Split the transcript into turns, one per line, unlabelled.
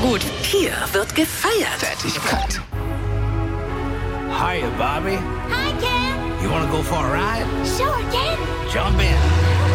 gut. Hier wird gefeiert.
Fertigkeit.
Hiya, Bobby.
Hi, Ken.
You wanna go for a ride?
Sure, Ken.
Jump in.